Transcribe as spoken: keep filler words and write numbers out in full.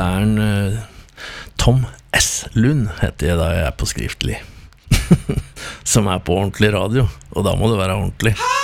Dette er en uh, Tom S. Lund heter jeg da jeg er på skriftlig. Som er på ordentlig radio, og da må det være ordentlig.